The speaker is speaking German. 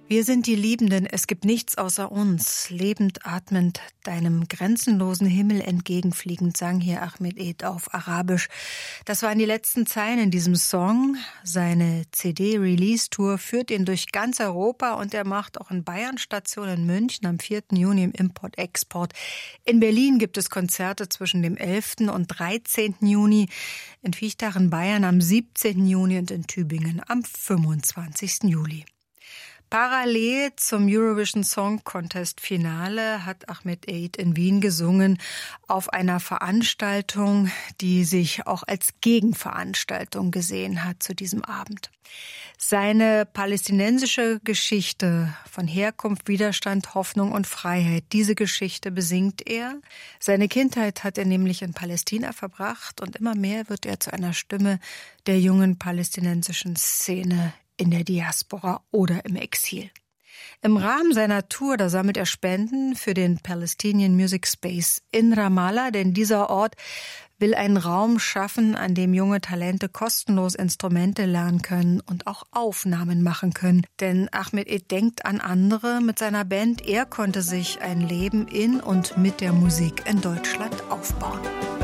Wir sind die Liebenden, es gibt nichts außer uns. Lebend, atmend, deinem grenzenlosen Himmel entgegenfliegend, sang hier Ahmed Eid auf Arabisch. Das waren die letzten Zeilen in diesem Song. Seine CD-Release-Tour führt ihn durch ganz Europa und er macht auch in Bayern Station in München am 4. Juni im Import-Export. In Berlin gibt es Konzerte zwischen dem 11. und 13. Juni, in Viechtach in Bayern am 17. Juni und in Tübingen am 25. Juli. Parallel zum Eurovision Song Contest Finale hat Ahmed Eid in Wien gesungen auf einer Veranstaltung, die sich auch als Gegenveranstaltung gesehen hat zu diesem Abend. Seine palästinensische Geschichte von Herkunft, Widerstand, Hoffnung und Freiheit, diese Geschichte besingt er. Seine Kindheit hat er nämlich in Palästina verbracht und immer mehr wird er zu einer Stimme der jungen palästinensischen Szene in der Diaspora oder im Exil. Im Rahmen seiner Tour, da sammelt er Spenden für den Palestinian Music Space in Ramallah, denn dieser Ort will einen Raum schaffen, an dem junge Talente kostenlos Instrumente lernen können und auch Aufnahmen machen können. Denn Ahmed Eid denkt an andere mit seiner Band. Er konnte sich ein Leben in und mit der Musik in Deutschland aufbauen.